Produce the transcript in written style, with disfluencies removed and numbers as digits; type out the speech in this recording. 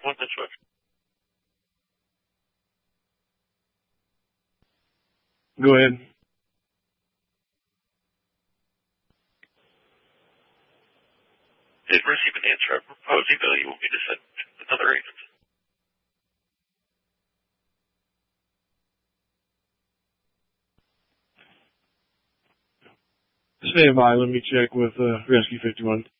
51, that's right. Go ahead. Did receive an answer. I propose email you want me to send another agent. Stand by. Let me check with Rescue 51.